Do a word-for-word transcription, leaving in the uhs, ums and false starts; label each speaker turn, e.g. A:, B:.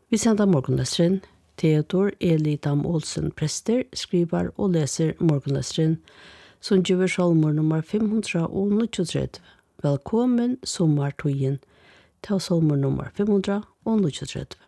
A: Vi sender morgenløseren. Theodor Eli Dam Olsen prester, skriver og leser morgenløseren som gjør salmer nummer fem hundre niogtretti. Velkommen sommertøyen til salmer nummer fem hundre niogtretti.